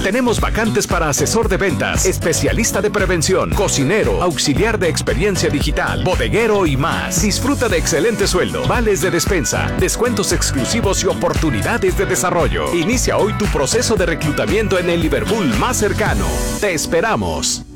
Tenemos vacantes para asesor de ventas, especialista de prevención, cocinero, auxiliar de experiencia digital, bodeguero y más. Disfruta de excelente sueldo, vales de despensa, descuentos exclusivos y oportunidades de desarrollo. Inicia hoy tu proceso de reclutamiento en el Liverpool más cercano. Te esperamos.